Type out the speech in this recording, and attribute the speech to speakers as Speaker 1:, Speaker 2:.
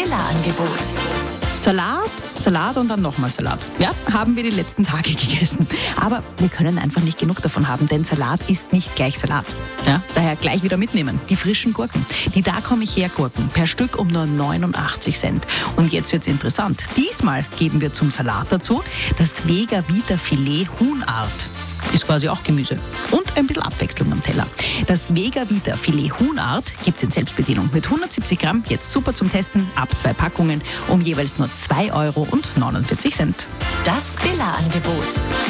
Speaker 1: Billa-Angebot.
Speaker 2: Salat und dann nochmal Salat. Ja, haben wir die letzten Tage gegessen. Aber wir können einfach nicht genug davon haben, denn Salat ist nicht gleich Salat. Ja, daher gleich wieder mitnehmen. Die frischen Gurken. Die Da komm ich her Gurken. Per Stück um nur 89 Cent. Und jetzt wird's interessant. Diesmal geben wir zum Salat dazu das Vega Vita Filet Huhnart. Ist quasi auch Gemüse. Und ein bisschen Abwechslung am Teller. Das Vega Vita Filet Huhnart gibt es in Selbstbedienung mit 170 Gramm, jetzt super zum Testen, ab 2 Packungen um jeweils nur 2,49 Euro.
Speaker 1: Das Billa-Angebot.